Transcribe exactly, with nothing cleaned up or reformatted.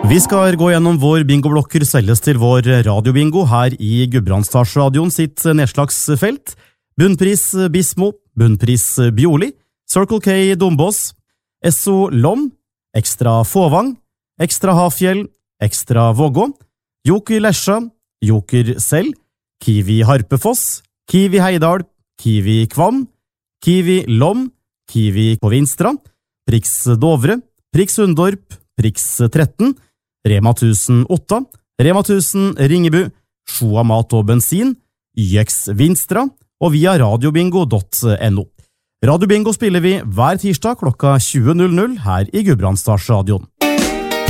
Vi skal gå gjennom vår bingoblokker selges til vår radiobingo her i Gudbrandsdalsradioen sitt nedslagsfelt. Bunnpris Bismo, Bunnpris Bioli, Circle K Dombås, Esso Lom, Ekstra Fåvang, Ekstra Hafjell, Ekstra Vågå, Joker Lesja, Joker Selv, Kiwi Harpefoss, Kiwi Heidal, Kiwi Kvam, Kiwi Lom, Kiwi på Vinstra, Prix Dovre, Prix Undorp, Prix tretten, Rema tusen Otta, Rema tusen Ringebu, Shoa Mat og Bensin, Y X Vinstra og via radiobingo punktum no. Radiobingo spiller vi hver tirsdag klokka tjue null null her i Gudbrandsdalsradioen.